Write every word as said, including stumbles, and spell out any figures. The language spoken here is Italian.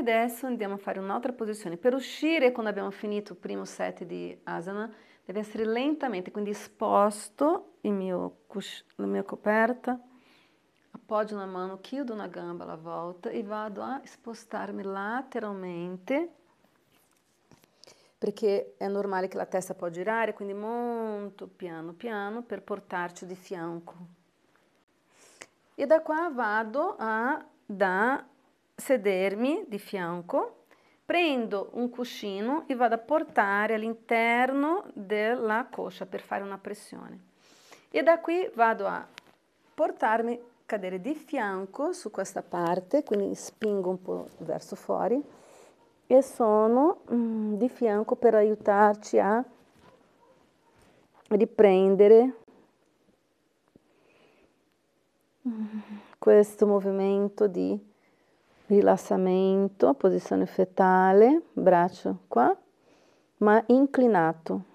adesso andiamo a fare un'altra posizione. Per uscire, quando abbiamo finito il primo set di asana, deve essere lentamente, quindi sposto il mio cusc- la mia coperta, appoggio una mano, chiudo una gamba alla volta e vado a spostarmi lateralmente, perché è normale che la testa può girare, quindi molto piano piano per portarci di fianco. E da qua vado a da sedermi di fianco, prendo un cuscino e vado a portare all'interno della coscia per fare una pressione. E da qui vado a portarmi, cadere di fianco su questa parte, quindi spingo un po' verso fuori e sono mm, di fianco per aiutarci a riprendere questo movimento di rilassamento, posizione fetale, braccio qua, ma inclinato.